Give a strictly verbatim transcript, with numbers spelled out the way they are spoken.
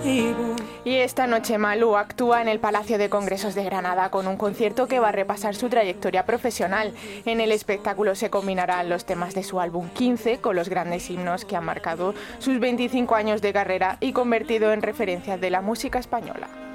Y esta noche Malú actúa en el Palacio de Congresos de Granada con un concierto que va a repasar su trayectoria profesional. En el espectáculo se combinarán los temas de su álbum quince con los grandes himnos que han marcado sus veinticinco años de carrera y convertido en referencias de la música española.